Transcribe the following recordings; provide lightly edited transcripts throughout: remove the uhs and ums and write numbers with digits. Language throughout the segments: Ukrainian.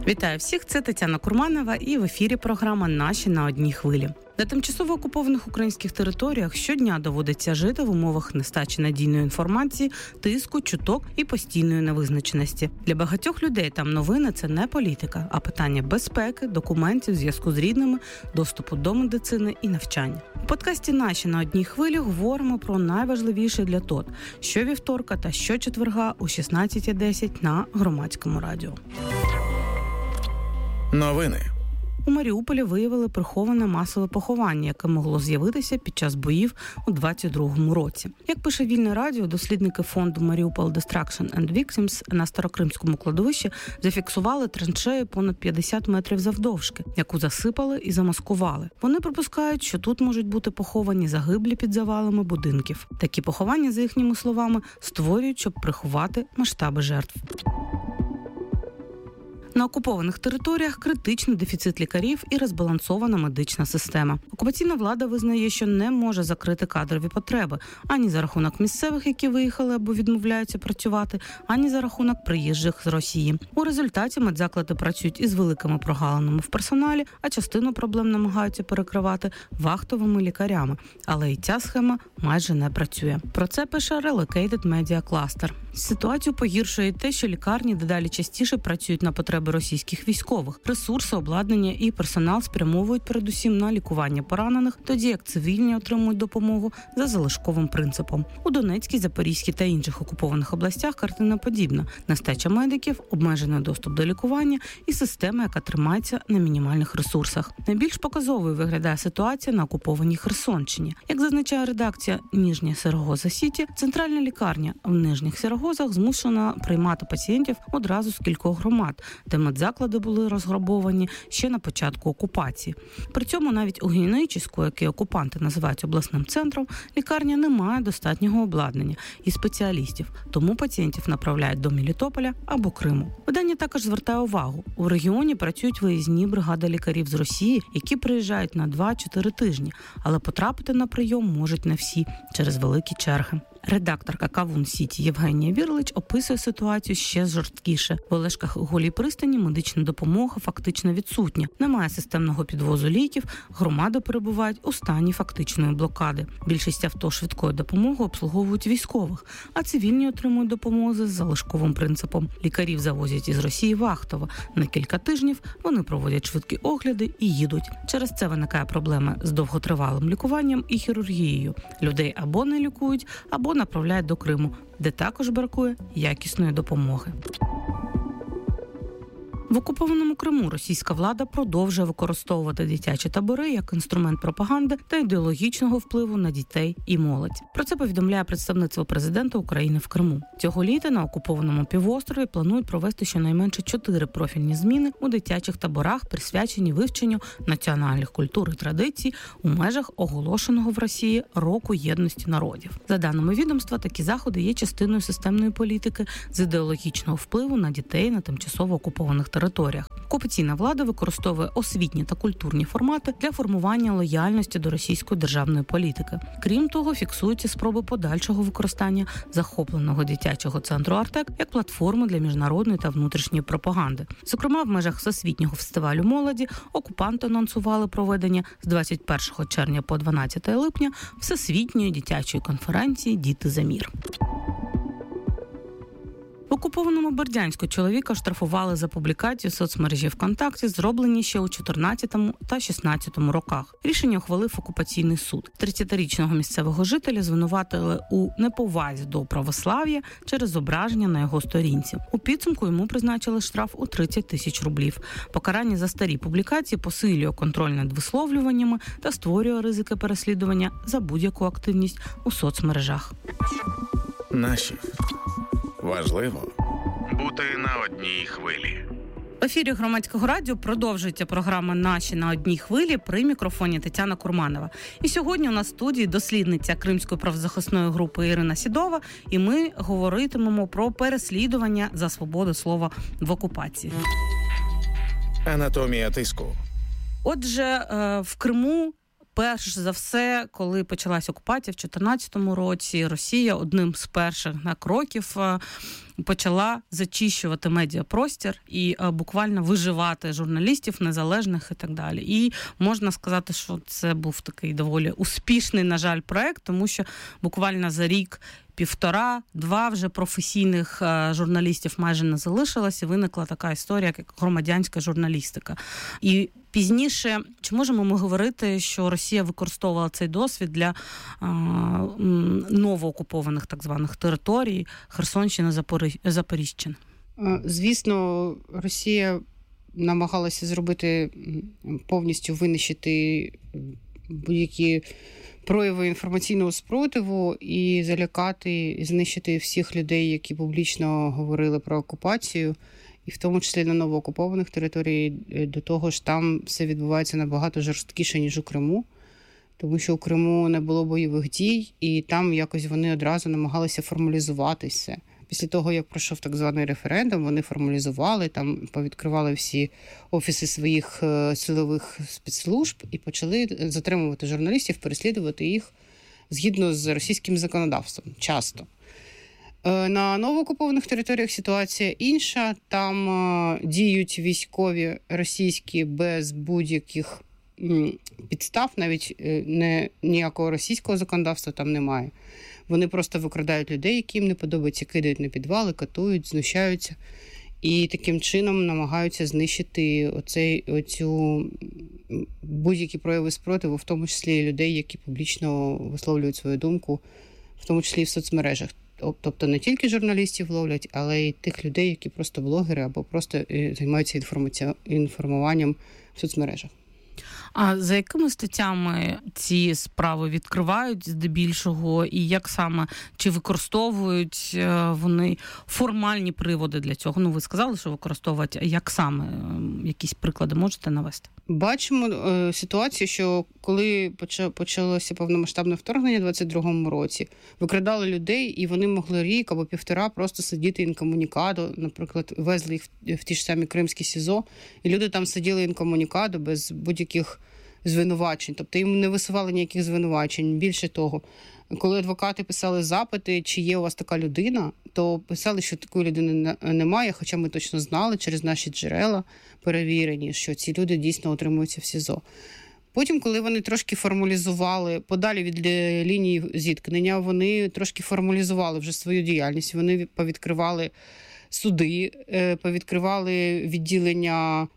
Вітаю всіх, це Тетяна Курманова і в ефірі програма «Наші на одній хвилі». На тимчасово окупованих українських територіях щодня доводиться жити в умовах нестачі надійної інформації, тиску, чуток і постійної невизначеності. Для багатьох людей там новини – це не політика, а питання безпеки, документів, зв'язку з рідними, доступу до медицини і навчання. У подкасті «Наші на одній хвилі» говоримо про найважливіше для ТОТ – щовівторка та щочетверга о 16:10 на Громадському радіо. Новини. У Маріуполі виявили приховане масове поховання, яке могло з'явитися під час боїв у 22-му році. Як пише Вільне радіо, дослідники фонду Mariupol Destruction and Victims на Старокримському кладовищі зафіксували траншею понад 50 метрів завдовжки, яку засипали і замаскували. Вони припускають, що тут можуть бути поховані загиблі під завалами будинків. Такі поховання, за їхніми словами, створюють, щоб приховати масштаби жертв. На окупованих територіях критичний дефіцит лікарів і розбалансована медична система. Окупаційна влада визнає, що не може закрити кадрові потреби ані за рахунок місцевих, які виїхали або відмовляються працювати, ані за рахунок приїжджих з Росії. У результаті медзаклади працюють із великими прогалинами в персоналі, а частину проблем намагаються перекривати вахтовими лікарями. Але і ця схема майже не працює. Про це пише Relocated Media Cluster. Ситуацію погіршує те, що лікарні дедалі частіше працюють на потреби російських військових. Ресурси, обладнання і персонал спрямовують передусім на лікування поранених, тоді як цивільні отримують допомогу за залишковим принципом. У Донецькій, Запорізькій та інших окупованих областях картина подібна. Нестача медиків, обмежений доступ до лікування і система, яка тримається на мінімальних ресурсах. Найбільш показовою виглядає ситуація на окупованій Херсонщині. Як зазначає редакція Ніжня Сирогоза Сіті, центральна лікарня в Нижніх Сирогозах змушена приймати пацієнтів одразу з кількох громад, де медзаклади були розграбовані ще на початку окупації. При цьому навіть у Генічеську, який окупанти називають обласним центром, лікарня не має достатнього обладнання і спеціалістів, тому пацієнтів направляють до Мелітополя або Криму. Видання також звертає увагу, у регіоні працюють виїзні бригади лікарів з Росії, які приїжджають на 2-4 тижні, але потрапити на прийом можуть не всі через великі черги. Редакторка Кавун Сіті Євгенія Вірлич описує ситуацію ще жорсткіше. В Олешках і Голій пристані медична допомога фактично відсутня. Немає системного підвозу ліків, громади перебувають у стані фактичної блокади. Більшість авто швидкої допомоги обслуговують військових, а цивільні отримують допомогу за залишковим принципом. Лікарів завозять із Росії вахтово. На кілька тижнів вони проводять швидкі огляди і їдуть. Через це виникає проблема з довготривалим лікуванням і хірургією. Людей або не лікують, або направляють до Криму, де також бракує якісної допомоги. В окупованому Криму російська влада продовжує використовувати дитячі табори як інструмент пропаганди та ідеологічного впливу на дітей і молодь. Про це повідомляє представництво президента України в Криму. Цього літа на окупованому півострові планують провести щонайменше 4 профільні зміни у дитячих таборах, присвячені вивченню національних культур і традицій у межах оголошеного в Росії Року єдності народів. За даними відомства, такі заходи є частиною системної політики з ідеологічного впливу на дітей на тимчасово окупованих територіях. Окупаційна влада використовує освітні та культурні формати для формування лояльності до російської державної політики. Крім того, фіксуються спроби подальшого використання захопленого дитячого центру «Артек» як платформи для міжнародної та внутрішньої пропаганди. Зокрема, в межах Всесвітнього фестивалю молоді окупанти анонсували проведення з 21 червня по 12 липня Всесвітньої дитячої конференції «Діти за мір». В окупованому Бердянську чоловіка штрафували за публікацію в соцмережі ВКонтакті, зроблені ще у 14-му та 16-му роках. Рішення ухвалив окупаційний суд. 30-річного місцевого жителя звинуватили у неповазі до православ'я через зображення на його сторінці. У підсумку йому призначили штраф у 30 тисяч рублів. Покарання за старі публікації посилює контроль над висловлюваннями та створює ризики переслідування за будь-яку активність у соцмережах. Наші. Важливо бути на одній хвилі. В ефірі Громадського радіо продовжується програма «Наші на одній хвилі» при мікрофоні Тетяна Курманова. І сьогодні у нас в студії дослідниця Кримської правозахисної групи Ірина Сідова, і ми говоритимемо про переслідування за свободу слова в окупації. Анатомія тиску. Отже, в Криму перш за все, коли почалась окупація в 2014 році, Росія одним з перших кроків почала зачищувати медіапростір і буквально виживати журналістів незалежних і так далі. І можна сказати, що це був такий доволі успішний, на жаль, проект, тому що буквально за рік, півтора-два вже професійних журналістів майже не залишилось, і виникла така історія, як громадянська журналістика. І пізніше, чи можемо ми говорити, що Росія використовувала цей досвід для новоокупованих так званих територій Херсонщини, Запоріжжя? Звісно, Росія намагалася зробити, повністю винищити будь-які прояви інформаційного спротиву і залякати, і знищити всіх людей, які публічно говорили про окупацію, і в тому числі на новоокупованих територіях. До того ж, там все відбувається набагато жорсткіше, ніж у Криму, тому що у Криму не було бойових дій, і там якось вони одразу намагалися формалізувати все. Після того, як пройшов так званий референдум, вони формалізували, там повідкривали всі офіси своїх силових спецслужб і почали затримувати журналістів, переслідувати їх згідно з російським законодавством. Часто. На новоокупованих територіях ситуація інша. Там діють військові російські без будь-яких підстав, навіть ніякого російського законодавства там немає. Вони просто викрадають людей, які їм не подобається, кидають на підвали, катують, знущаються. І таким чином намагаються знищити оцю будь-які прояви спротиву, в тому числі і людей, які публічно висловлюють свою думку, в тому числі і в соцмережах. Тобто не тільки журналістів ловлять, але й тих людей, які просто блогери або просто займаються інформуванням в соцмережах. А за якими статтями ці справи відкривають здебільшого, і як саме, чи використовують вони формальні приводи для цього? Ну, ви сказали, що використовують, а як саме? Якісь приклади можете навести? Бачимо ситуацію, що коли почалося повномасштабне вторгнення у 2022 році, викрадали людей, і вони могли рік або півтора просто сидіти інкомунікадо, наприклад, везли їх в ті ж самі кримські СІЗО, і люди там сиділи інкомунікадо без будь-яких звинувачень, тобто їм не висували ніяких звинувачень. Більше того, коли адвокати писали запити, чи є у вас така людина, то писали, що такої людини немає, хоча ми точно знали через наші джерела перевірені, що ці люди дійсно отримуються в СІЗО. Потім, коли вони трошки формалізували, подалі від лінії зіткнення, вони трошки формалізували вже свою діяльність, вони повідкривали суди, повідкривали відділення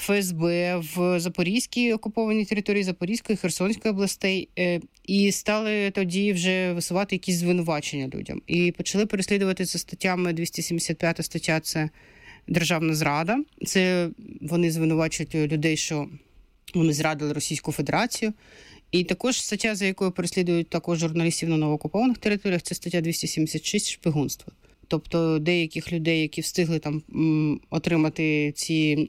ФСБ в Запорізькій окупованій території, Запорізької, Херсонської областей, і стали тоді вже висувати якісь звинувачення людям. І почали переслідувати за статтями 275 стаття – це державна зрада. Це вони звинувачують людей, що вони зрадили Російську Федерацію. І також стаття, за якою переслідують також журналістів на новоокупованих територіях, це стаття 276 – шпигунство. Тобто деяких людей, які встигли там отримати ці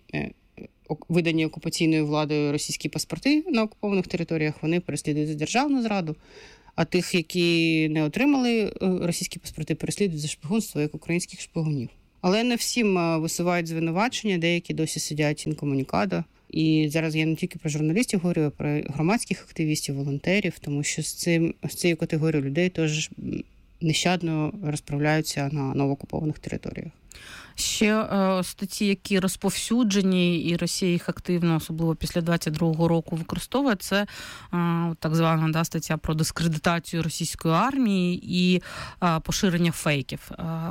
видані окупаційною владою російські паспорти на окупованих територіях, вони переслідують за державну зраду, а тих, які не отримали російські паспорти, переслідують за шпигунство, як українських шпигунів. Але не всім висувають звинувачення, деякі досі сидять інкомунікадо. І зараз я не тільки про журналістів говорю, а про громадських активістів, волонтерів, тому що з цією категорією людей теж нещадно розправляються на новоокупованих територіях. Ще статті, які розповсюджені, і Росія їх активно, особливо після 22-го року, використовує, це так звана стаття про дискредитацію російської армії і поширення фейків.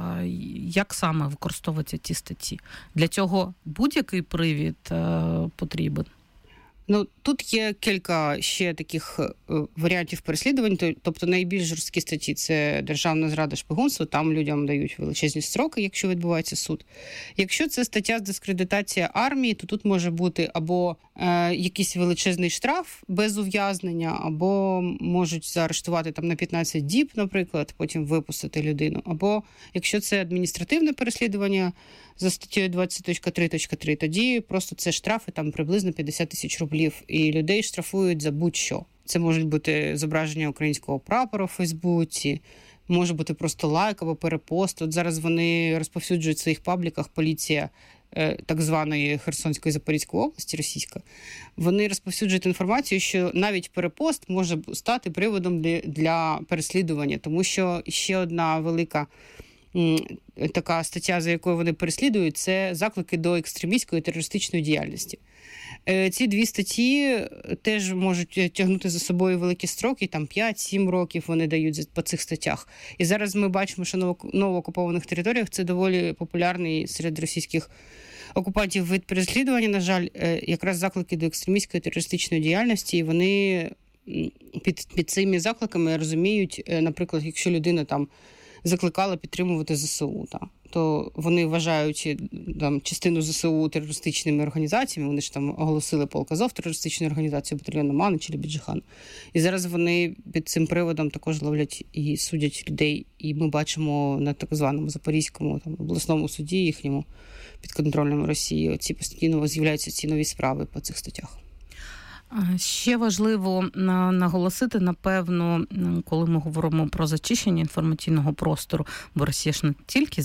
Як саме використовуються ті статті? Для цього будь-який привід потрібен? Ну, тут є кілька ще таких варіантів переслідувань. Тобто найбільш жорсткі статті – це державна зрада, шпигунство. Там людям дають величезні строки, якщо відбувається суд. Якщо це стаття з дискредитації армії, то тут може бути або якийсь величезний штраф без ув'язнення, або можуть заарештувати там на 15 діб, наприклад, потім випустити людину. Або якщо це адміністративне переслідування за статтею 20.3.3, тоді просто це штрафи там приблизно 50 тисяч рублів. І людей штрафують за будь-що. Це можуть бути зображення українського прапора в Фейсбуці, може бути просто лайк або перепост. От зараз вони розповсюджують в своїх пабліках, поліція так званої Херсонської Запорізької області, російська, вони розповсюджують інформацію, що навіть перепост може стати приводом для переслідування, тому що ще одна велика така стаття, за якою вони переслідують, це заклики до екстремістської терористичної діяльності. Ці дві статті теж можуть тягнути за собою великі строки, там 5-7 років вони дають по цих статтях. І зараз ми бачимо, що на новоокупованих територіях це доволі популярний серед російських окупантів вид переслідування, на жаль, якраз заклики до екстремістської терористичної діяльності, і вони під цими закликами розуміють, наприклад, якщо людина там закликала підтримувати ЗСУ, то вони вважають там частину ЗСУ терористичними організаціями, вони ж там оголосили полк Азов терористичною організацією, батальйон Омана чи Біджихан. І зараз вони під цим приводом також ловлять і судять людей. І ми бачимо на так званому Запорізькому обласному суді їхньому підконтрольному Росії оці постійно з'являються ці нові справи по цих статтях. Ще важливо наголосити, напевно, коли ми говоримо про зачищення інформаційного простору, бо Росія ж не тільки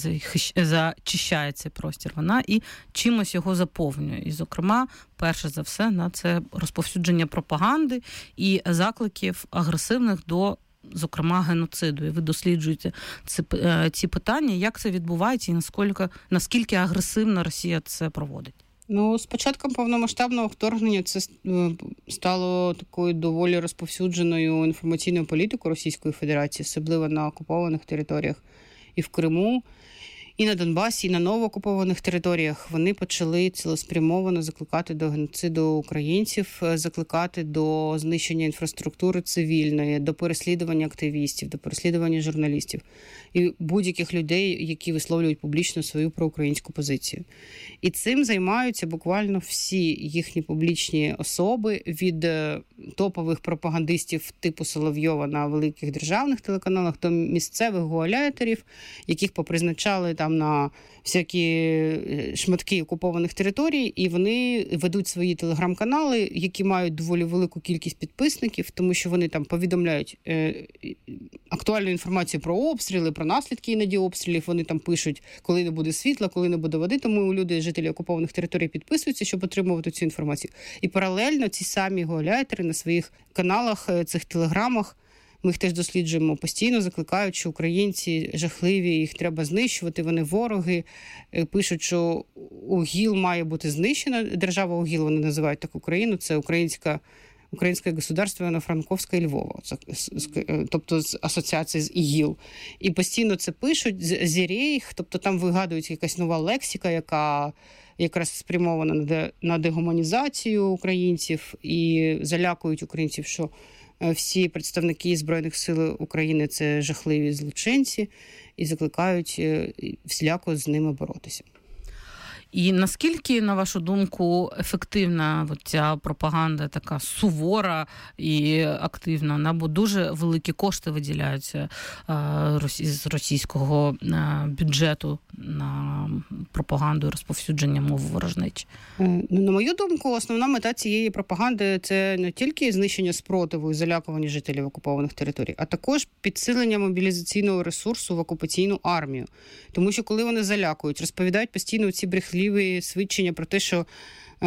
зачищає цей простір, вона і чимось його заповнює. І, зокрема, перше за все, на це розповсюдження пропаганди і закликів агресивних до, зокрема, геноциду. І ви досліджуєте ці питання, як це відбувається і наскільки агресивно Росія це проводить. З початком повномасштабного вторгнення це стало такою доволі розповсюдженою інформаційною політикою Російської Федерації, особливо на окупованих територіях і в Криму, і на Донбасі, і на новоокупованих територіях. Вони почали цілеспрямовано закликати до геноциду українців, закликати до знищення інфраструктури цивільної, до переслідування активістів, до переслідування журналістів і будь-яких людей, які висловлюють публічно свою проукраїнську позицію. І цим займаються буквально всі їхні публічні особи, від топових пропагандистів типу Соловйова на великих державних телеканалах до місцевих гауляйтерів, яких попризначали там на всякі шматки окупованих територій, і вони ведуть свої телеграм-канали, які мають доволі велику кількість підписників, тому що вони там повідомляють актуальну інформацію про обстріли, про наслідки іноді обстрілів, вони там пишуть, коли не буде світла, коли не буде води, тому люди, жителі окупованих територій, підписуються, щоб отримувати цю інформацію. І паралельно ці самі гауляйтери на своїх каналах, цих телеграмах, ми їх теж досліджуємо постійно, закликають, що українці жахливі, їх треба знищувати, вони вороги, пишуть, що УГІЛ має бути знищена, держава УГІЛ, вони називають так Україну, це Українське государство Івано-Франковська і Львова, тобто з асоціації з ІГІЛ. І постійно це пишуть, зірейх, тобто там вигадується якась нова лексика, яка якраз спрямована на дегуманізацію українців і залякують українців, що всі представники Збройних сил України – це жахливі злочинці, і закликають всіляко з ними боротися. І наскільки, на вашу думку, ефективна ця пропаганда така сувора і активна? Бо дуже великі кошти виділяються з російського бюджету на пропаганду і розповсюдження мови ворожнечі. На мою думку, основна мета цієї пропаганди – це не тільки знищення спротиву і залякування жителів окупованих територій, а також підсилення мобілізаційного ресурсу в окупаційну армію. Тому що коли вони залякують, розповідають постійно ці брехливі свідчення про те, що